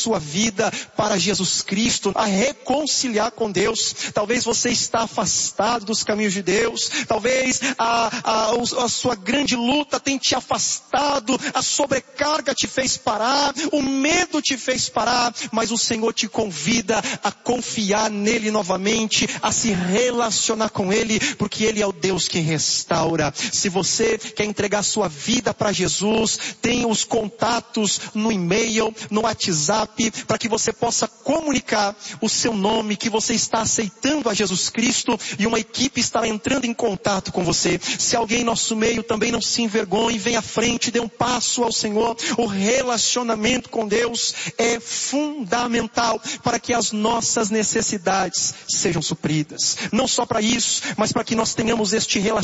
sua vida para Jesus Cristo, a reconciliar com Deus. Talvez você está afastado dos caminhos de Deus, talvez a sua grande luta tem te afastado, a sobrecarga te fez parar, o medo te fez parar, mas o Senhor te convida a confiar nele novamente, a se relacionar com ele, porque ele é o Deus que restaura. Se você quer entregar sua vida para Jesus, tem os contatos no e-mail, no WhatsApp, para que você possa comunicar o seu nome, que você está aceitando a Jesus Cristo, e uma equipe estará entrando em contato com você. Se alguém em nosso meio também não se envergonhe, vem à frente, dê um passo ao Senhor. O relacionamento com Deus é fundamental para que as nossas necessidades sejam supridas. Não só para isso, mas para que nós tenhamos este relacionamento